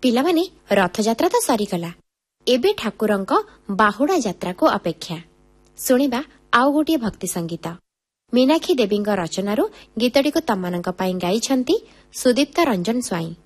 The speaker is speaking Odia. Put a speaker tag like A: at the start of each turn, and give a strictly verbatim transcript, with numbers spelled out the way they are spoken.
A: ପିଲାମାନେ ରଥଯାତ୍ରା ତ ସରିଗଲା, ଏବେ ଠାକୁରଙ୍କ ବାହୁଡା ଯାତ୍ରାକୁ ଅପେକ୍ଷା। ଶୁଣିବା ଆଉ ଗୋଟିଏ ଭକ୍ତି ସଙ୍ଗୀତ। ମୀନାକ୍ଷୀ ଦେବୀଙ୍କ ରଚନାରୁ ଗୀତଟିକୁ ତମମାନଙ୍କ ପାଇଁ ଗାଇଛନ୍ତି ସୁଦୀପ୍ତ ରଞ୍ଜନ ସ୍ୱାଇଁ।